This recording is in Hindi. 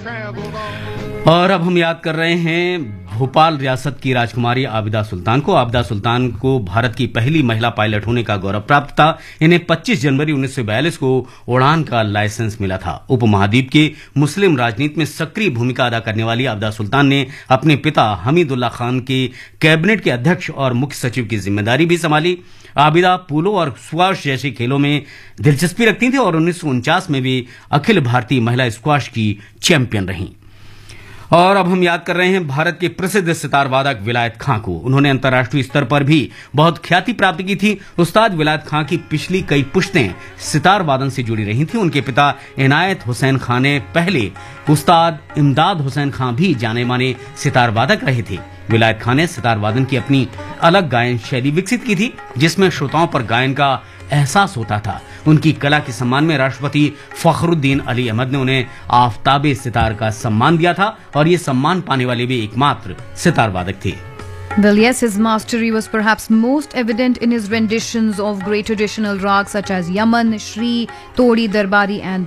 और अब हम याद कर रहे हैं भोपाल रियासत की राजकुमारी आबिदा सुल्तान को। आबिदा सुल्तान को भारत की पहली महिला पायलट होने का गौरव प्राप्त था। इन्हें 25 जनवरी 1942 को उड़ान का लाइसेंस मिला था। उपमहाद्वीप के मुस्लिम राजनीति में सक्रिय भूमिका अदा करने वाली आबिदा सुल्तान ने अपने पिता हमीदुल्लाह खान के कैबिनेट के अध्यक्ष और मुख्य सचिव की जिम्मेदारी भी संभाली। आबिदा पोलो और स्क्वाश जैसे खेलों में दिलचस्पी रखती थी और 1949 में भी अखिल भारतीय महिला स्क्वाश की चैंपियन रहीं। और अब हम याद कर रहे हैं भारत के प्रसिद्ध सितार वादक विलायत खां को। उन्होंने अंतर्राष्ट्रीय स्तर पर भी बहुत ख्याति प्राप्त की थी। उस्ताद विलायत खां की पिछली कई पुश्तें सितार वादन से जुड़ी रही थी। उनके पिता इनायत हुसैन खां ने पहले उस्ताद इमदाद हुसैन खां भी जाने माने सितार वादक रहे थे। विलायत खां ने सितार वादन की अपनी अलग गायन शैली विकसित की थी, जिसमें श्रोताओं पर गायन का एहसास होता था। उनकी कला के सम्मान में राष्ट्रपति फखरुद्दीन अली अहमद ने उन्हें आफताबे सितार का सम्मान दिया था और ये सम्मान पाने वाले भी एकमात्र सितार वादक थे। Well, yes, his mastery was perhaps most evident in his renditions of great traditional rags such as Yaman, Shri, Todi, Darbari and